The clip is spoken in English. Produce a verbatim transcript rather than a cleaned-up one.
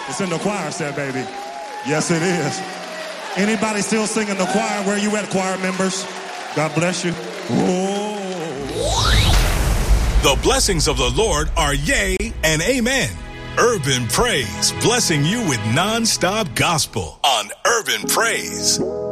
It's in the choir set, baby. Yes, it is. Anybody still singing the choir? Where you at, choir members? God bless you. Whoa. The blessings of the Lord are yea and amen. Urban Praise, blessing you with nonstop gospel on Urban Praise.